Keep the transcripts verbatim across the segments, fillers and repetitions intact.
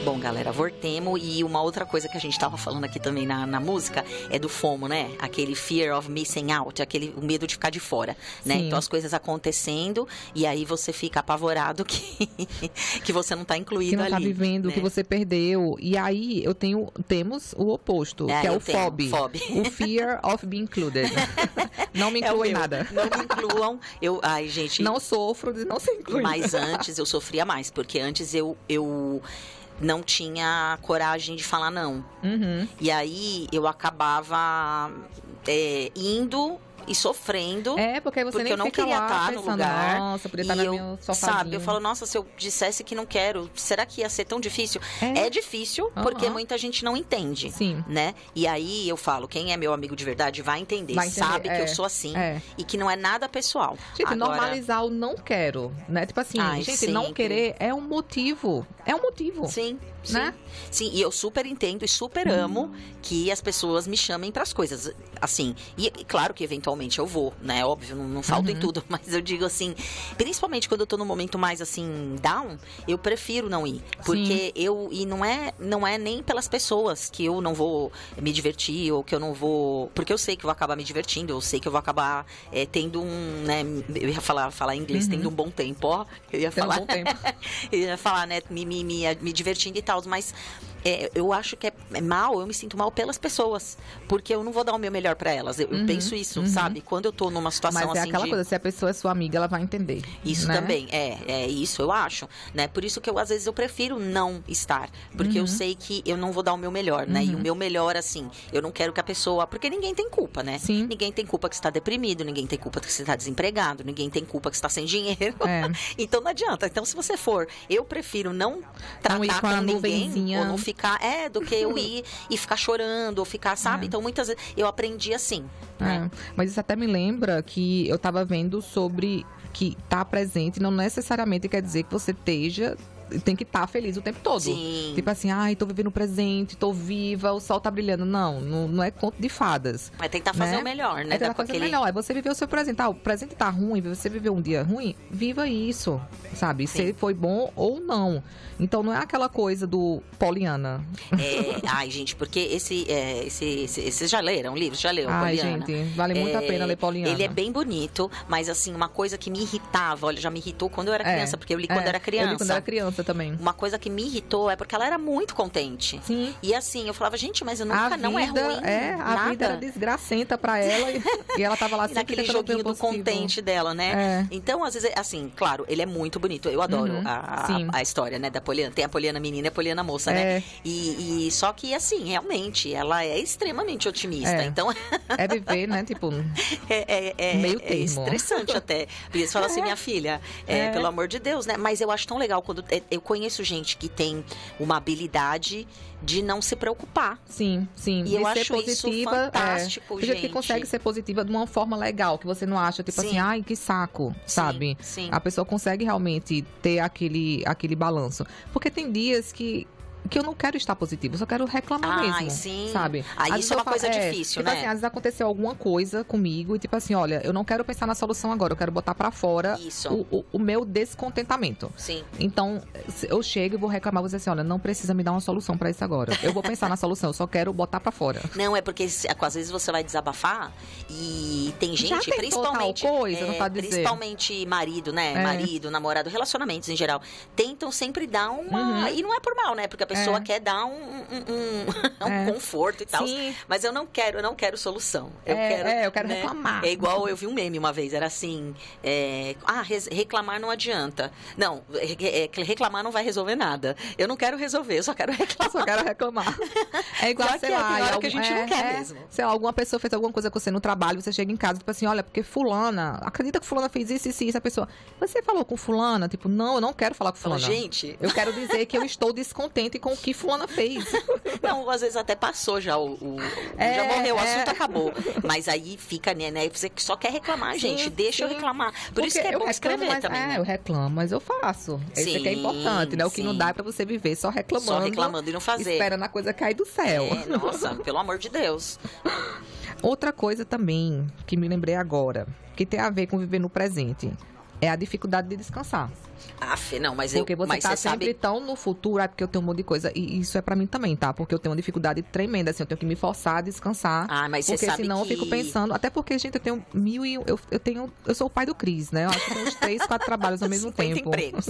Bom, galera, voltemos. E uma outra coisa que a gente tava falando aqui também na, na música é do FOMO, né? Aquele fear of missing out, aquele o medo de ficar de fora, né? Sim. Então as coisas acontecendo e aí você fica apavorado que, que você não tá incluído Que não ali. tá vivendo, né? que você perdeu. E aí eu tenho, temos o oposto, É, que é eu o tenho, FOB. FOB. O fear of being included. Não me É o inclua em meu. nada. Não me incluam. Eu, ai, gente. Não sofro de não ser incluída. Mas antes eu sofria mais, porque antes eu, eu não tinha coragem de falar não. Uhum. E aí eu acabava é, indo e sofrendo. É, porque você porque nem eu não fica queria lá estar no pensando, lugar. nossa, podia E estar no eu, meu sofazinho. sabe, eu falo, nossa, se eu dissesse que não quero, será que ia ser tão difícil? É. É, difícil, porque Aham. muita gente não entende. Sim. Né? E aí eu falo, quem é meu amigo de verdade vai entender, Vai entender, sabe que é. eu sou assim É. e que não é nada pessoal. Gente, Agora, normalizar o não quero, né? Tipo assim, Ai, gente, não sempre. querer é um motivo. É um motivo. Sim, sim. Né? Sim, e eu super entendo e super amo que as pessoas me chamem pras coisas, assim. E, e claro que eventualmente eu vou, né? Óbvio, não, não falta em tudo, mas eu digo assim, principalmente quando eu tô num momento mais assim, down, eu prefiro não ir. Porque eu, e não é, não é nem pelas pessoas que eu não vou me divertir ou que eu não vou, porque eu sei que eu vou acabar me divertindo, eu sei que eu vou acabar é, tendo um, né, eu ia falar, falar em inglês, tendo um bom tempo, ó, eu ia Tendo um falar, bom tempo. eu ia falar, né, me, me, me, me divertindo e tal, mas é, eu acho que é, é mal, eu me sinto mal pelas pessoas, porque eu não vou dar o meu melhor pra elas, eu, eu penso isso, sabe? Quando eu tô numa situação Mas é assim aquela de... coisa, se a pessoa é sua amiga, ela vai entender. Isso né? também, é, é isso eu acho, né? Por isso que eu, às vezes, eu prefiro não estar, porque eu sei que eu não vou dar o meu melhor, né? E o meu melhor, assim, eu não quero que a pessoa... Porque ninguém tem culpa, né? Sim. Ninguém tem culpa que você tá deprimido, ninguém tem culpa que você tá desempregado, ninguém tem culpa que você tá sem dinheiro. É. Então, não adianta. Então, se você for, eu prefiro não Não ir tratar com a com ninguém, nuvenzinha. ou não ficar... É, do que eu ir e ficar chorando, ou ficar, sabe? É. Então, muitas vezes, eu aprendi assim, né? É, mas isso até me lembra que eu tava vendo sobre que tá presente não necessariamente quer dizer que você esteja tem que estar feliz o tempo todo. Sim. Tipo assim, ai, tô vivendo o presente, tô viva, o sol tá brilhando. Não, não, não é conto de fadas. Mas tentar fazer né? o melhor, né? É tentar Dá com fazer o aquele- melhor. É você viver o seu presente. Ah, o presente tá ruim, você viveu um dia ruim, viva isso, sabe? Sim. Se foi bom ou não. Então não é aquela coisa do Poliana. É, ai, gente, porque esse, é, esse, esse, esse- Vocês já leram o livro? Já leu, Ai, Poliana? gente, vale muito a pena ler Poliana. Ele é bem bonito, mas assim, uma coisa que me irritava, olha, já me irritou quando eu era É, criança, porque eu li quando é, era criança. Eu li quando era criança também. Uma coisa que me irritou é porque ela era muito contente. Sim. E assim, eu falava, gente, mas eu nunca, A vida, não é ruim, é, a nada. vida era desgracenta pra ela e, e ela tava lá E sempre naquele tentando ver o joguinho do positivo. contente dela, né? É. Então, às vezes, assim, claro, ele é muito bonito. Eu adoro Uhum, a, sim. a, a história, né, da Poliana. Tem a Poliana menina e a Poliana moça, né? É. E, e só que, assim, realmente, ela é extremamente otimista. É. Então, É viver, né? Tipo, é, é, é, Meio é termo. estressante até. Porque você fala assim, minha filha, é, É. pelo amor de Deus, né? Mas eu acho tão legal quando... é, Eu conheço gente que tem uma habilidade de não se preocupar. sim, sim. E de eu ser acho isso positiva. fantástico, é. Tem gente que gente. consegue ser positiva de uma forma legal, que você não acha, tipo Sim. assim, ai, que saco, sabe? sim. A pessoa consegue realmente ter aquele, aquele balanço. Porque tem dias que. Que eu não quero estar positivo, eu só quero reclamar Ai, mesmo, sim. sabe? Aí Às vezes isso é eu uma falo- coisa difícil, tipo né? assim, às vezes aconteceu alguma coisa comigo e tipo assim, olha, eu não quero pensar na solução agora, eu quero botar pra fora Isso. o, o, o meu descontentamento. Sim. Então, se eu chego e vou reclamar, vou dizer assim, olha, não precisa me dar uma solução pra isso agora. Eu vou pensar na solução, eu só quero botar pra fora. Não, é porque se- às vezes você vai desabafar e tem Já gente, tentou principalmente. tal coisa, não é, tá dizer. principalmente marido, né? É. Marido, namorado, relacionamentos em geral. Tentam sempre dar uma. Uhum. E não é por mal, né? Porque a pessoa É. quer dar um, um, um- um É. conforto e tal. Sim. Mas eu não quero, eu não quero solução. Eu É, quero. é, eu quero né? reclamar. É igual eu vi um meme uma vez, era assim. é, ah, res- reclamar não adianta. Não, é, é, reclamar não vai resolver nada. Eu não quero resolver, eu só quero Eu reclamar. só quero reclamar. É igual, Pior sei que é, lá, tem hora em que a algum- gente não é, quer é, mesmo. Sei lá, alguma pessoa fez alguma coisa com você no trabalho, você chega em casa, tipo assim, olha, porque fulana, acredita que fulana fez isso, isso, isso, a pessoa, você falou com fulana? Tipo, não, eu não quero falar com Fala, fulana. gente. Eu quero dizer que eu estou descontente com o que fulana fez. Não, às vezes até passou já o. o- É, já morreu, o é. assunto acabou. Mas aí fica, né? né, Você que só quer reclamar, Sim, gente. Deixa eu sim. reclamar. Por Porque isso que é eu bom reclamo, escrever mas, também. É, né? eu reclamo, mas eu faço. Isso Sim, que é importante, né? O que sim. não dá é pra você viver só reclamando. Só reclamando e não fazer. Esperando a coisa cair do céu. É, nossa, pelo amor de Deus. Outra coisa também, que me lembrei agora, que tem a ver com viver no presente. é a dificuldade de descansar. Ah, Fê, não, mas eu... Porque você mas tá você sempre sabe... tão no futuro, é porque eu tenho um monte de coisa. E isso é pra mim também, tá? Porque eu tenho uma dificuldade tremenda, assim, eu tenho que me forçar a descansar. Ah, mas você porque sabe senão que... eu fico pensando... Até porque, gente, eu tenho mil e... Eu, eu tenho... Eu sou o pai do Cris, né? Eu acho que tem uns três, quatro trabalhos ao mesmo tempo. empregos.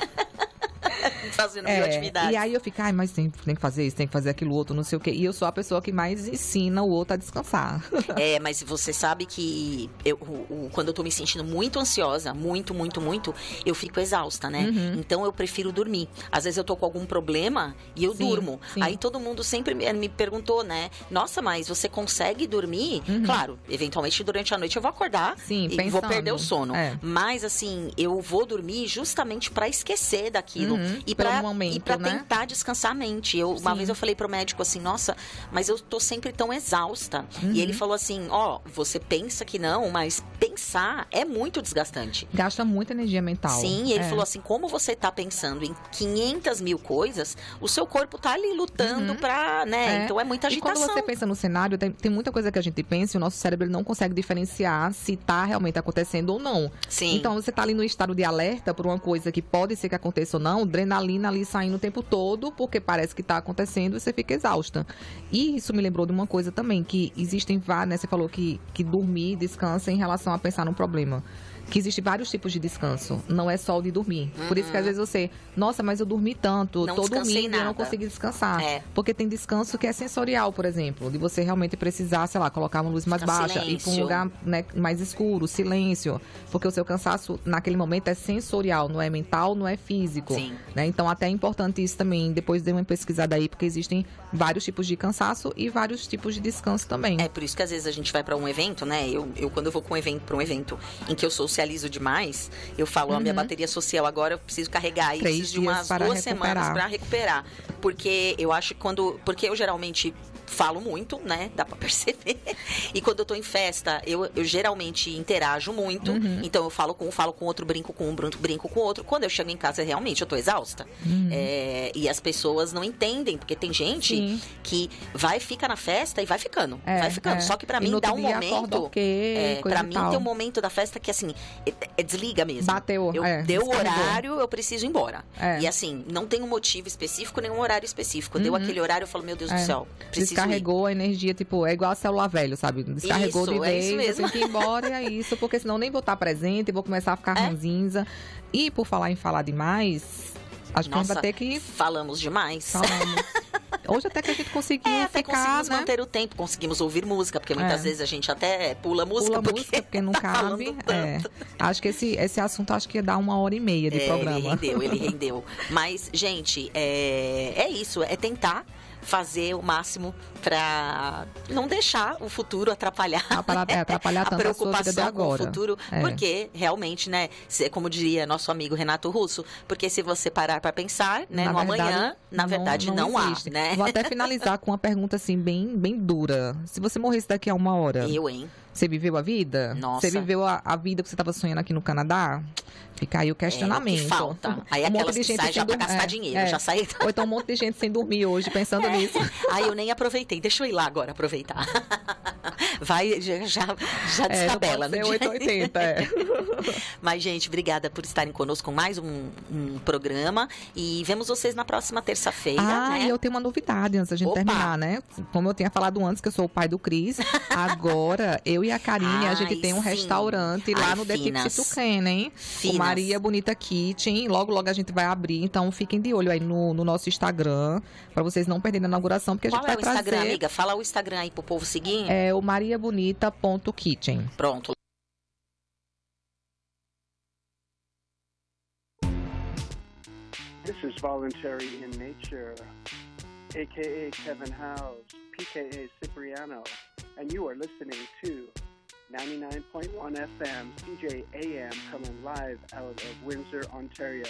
Fazendo é, mil atividades. E aí eu fico, ai, mas tem, tem que fazer isso, tem que fazer aquilo outro, não sei o quê. E eu sou a pessoa que mais ensina o outro a descansar. É, mas você sabe que eu, o, o, quando eu tô me sentindo muito ansiosa, muito, muito, muito, eu fico exausta, né? Uhum. Então eu prefiro dormir. Às vezes eu tô com algum problema e eu sim, durmo. Sim. Aí todo mundo sempre me, me perguntou, né? Nossa, mas você consegue dormir? Uhum. Claro, eventualmente durante a noite eu vou acordar sim, e pensando. Vou perder o sono. É. Mas assim, eu vou dormir justamente pra esquecer daquilo. Uhum. E pra, momento, e pra né? tentar descansar a mente. Eu, uma vez eu falei pro médico assim, nossa, mas eu tô sempre tão exausta. Uhum. E ele falou assim, ó, oh, você pensa que não, mas pensar é muito desgastante. Gasta muita energia mental. Sim, e ele é. falou assim, como você tá pensando em quinhentas mil coisas, o seu corpo tá ali lutando uhum. pra, né? É. Então é muita agitação. E quando você pensa no cenário, tem, tem muita coisa que a gente pensa e o nosso cérebro ele não consegue diferenciar se tá realmente acontecendo ou não. Sim. Então você tá ali no estado de alerta por uma coisa que pode ser que aconteça ou não, adrenalina ali saindo o tempo todo, porque parece que está acontecendo e você fica exausta. E isso me lembrou de uma coisa também, que existem várias, né? Você falou que, que dormir, descansa em relação a pensar no problema. Que existem vários tipos de descanso, não é só o de dormir. Uhum. Por isso que às vezes você, nossa, mas eu dormi tanto, não tô dormindo nada. e eu não consegui descansar. É. Porque tem descanso que é sensorial, por exemplo, de você realmente precisar, sei lá, colocar uma luz mais Fica baixa, silêncio. ir para um lugar né, mais escuro, silêncio. Porque o seu cansaço naquele momento é sensorial, não é mental, não é físico. Sim. Né? Então até é importante isso também, depois dê uma pesquisada aí, porque existem vários tipos de cansaço e vários tipos de descanso também. É por isso que às vezes a gente vai para um evento, né? Eu, eu quando eu vou com um evento, para um evento em que eu socializo demais, eu falo, uhum. a minha bateria social agora eu preciso carregar e preciso de umas duas recuperar. semanas para recuperar. Porque eu acho que quando... Porque eu geralmente falo muito, né? Dá pra perceber. E quando eu tô em festa, eu, eu geralmente interajo muito. Uhum. Então eu falo com um, falo com outro, brinco com um, brinco com outro. Quando eu chego em casa, realmente eu tô exausta. Uhum. É, e as pessoas não entendem, porque tem gente Sim. que vai, fica na festa e vai ficando. É, vai ficando. É. Só que pra mim dá um momento. É, pra mim tem um momento da festa que assim, é, é desliga mesmo. Bateu. Eu, é, deu o horário, eu preciso ir embora. É. E assim, não tem um motivo específico, nem um horário específico. Uhum. Deu aquele horário, eu falo, meu Deus é. do céu, preciso Descarregou ir. a energia, tipo, é igual a celular velho, sabe? Descarregou isso, de vez, é isso mesmo. eu tenho que ir embora e é isso, porque senão nem vou estar presente, vou começar a ficar é. ranzinza. E por falar em falar demais, acho Nossa, que a gente vai ter que... falamos demais. Falamos. Hoje até que a gente conseguiu é, até ficar, conseguimos né? manter o tempo, conseguimos ouvir música, porque muitas é. vezes a gente até pula música. Pula porque, música porque não tá cabe. É. Acho que esse, esse assunto acho que ia dar uma hora e meia de é, programa. Ele rendeu, ele rendeu. Mas, gente, é, é isso, é tentar fazer o máximo para não deixar o futuro atrapalhar, atrapalhar, né? é, atrapalhar a tanto preocupação a sua vida de agora. com o futuro, é. porque realmente, né, como diria nosso amigo Renato Russo, porque se você parar para pensar, né, na no verdade, amanhã, na verdade não, não, não há, né? Vou até finalizar com uma pergunta assim bem, bem dura. Se você morresse daqui a uma hora, eu, hein? Você viveu a vida? Nossa. Você viveu a, a vida que você estava sonhando aqui no Canadá? Fica aí o questionamento. É, o que falta. Aí um aquelas monte de gente que saem já pra gastar é, dinheiro, é. já saí. Ou então um monte de gente sem dormir hoje, pensando é. nisso. Aí eu nem aproveitei. Deixa eu ir lá agora aproveitar. Vai, já, já, já destabela. É, não pode ser oito e oitenta, é. Mas, gente, obrigada por estarem conosco com mais um, um programa. E vemos vocês na próxima terça-feira, Ah, né? e eu tenho uma novidade antes da gente Opa. terminar, né? Como eu tinha falado antes, que eu sou o pai do Cris. Agora, eu e a Karine, a gente tem um sim. restaurante lá Ai, no The finas. Tipsy Toucan, hein? Finas. O Maria Bonita Kitchen. Logo, logo a gente vai abrir. Então, fiquem de olho aí no, no nosso Instagram, pra vocês não perderem a inauguração, porque Qual a gente é vai o Instagram, trazer... amiga? Fala o Instagram aí pro povo seguir. É o maria bonita ponto kitchen. Pronto. This is Voluntary in Nature, a k a. Kevin House, P K A Cipriano, and you are listening to ninety-nine point one F M, C J A M, coming live out of Windsor, Ontario.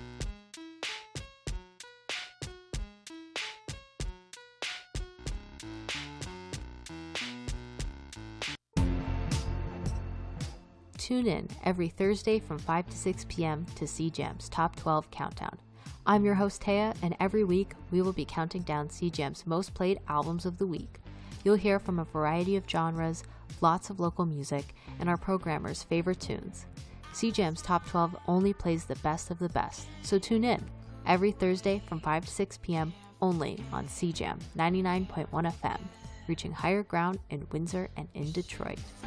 Tune in every Thursday from five to six p.m. to C Jam's Top twelve Countdown. I'm your host, Taya, and every week we will be counting down C Jam's most played albums of the week. You'll hear from a variety of genres, lots of local music, and our programmers' favorite tunes. CJam's Top twelve only plays the best of the best, so tune in every Thursday from five to six p.m. only on CJam ninety-nine point one F M, reaching higher ground in Windsor and in Detroit.